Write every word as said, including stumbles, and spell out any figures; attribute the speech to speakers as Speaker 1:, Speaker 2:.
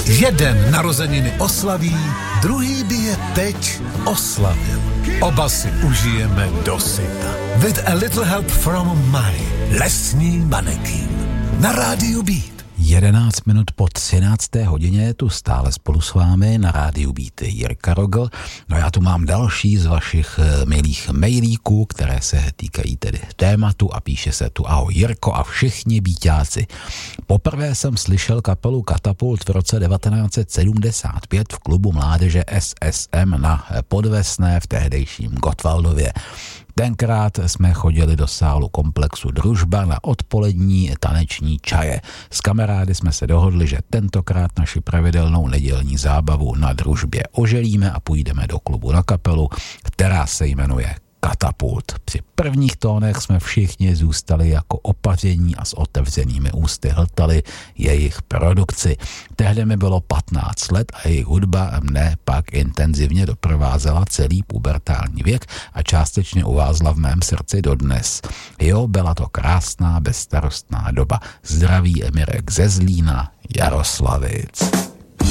Speaker 1: Jeden narozeniny oslaví, druhý by je teď oslavil. Oba si užijeme dosyta. With a little help from my lesní manekín. Na rádiu Beat.
Speaker 2: jedenáct minut po třinácté hodině tu stále spolu s vámi na rádiu Beat Jirka Rogl. No já tu mám další z vašich milých mailíků, které se týkají tedy tématu a píše se tu: ahoj Jirko a všichni Bíťáci. Poprvé jsem slyšel kapelu Katapult v roce devatenáct set sedmdesát pět v klubu mládeže S S M na Podvesné v tehdejším Gottwaldově. Tenkrát jsme chodili do sálu komplexu Družba na odpolední taneční čaje. S kamarády jsme se dohodli, že tentokrát naši pravidelnou nedělní zábavu na Družbě oželíme a půjdeme do klubu na kapelu, která se jmenuje Katapult. Při prvních tónech jsme všichni zůstali jako opaření a s otevřenými ústy hltali jejich produkci. Tehdy mi bylo patnáct let a jejich hudba mne pak intenzivně doprovázela celý pubertální věk a částečně uvázla v mém srdci dodnes. Jo, byla to krásná, bezstarostná doba. Zdraví Emirek ze Zlína, Jaroslavic.